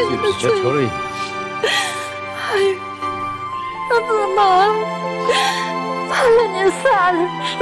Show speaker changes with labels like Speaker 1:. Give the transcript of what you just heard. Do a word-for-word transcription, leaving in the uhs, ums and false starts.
Speaker 1: 对不起，求了你。
Speaker 2: 哎，我怎么怕了你杀人？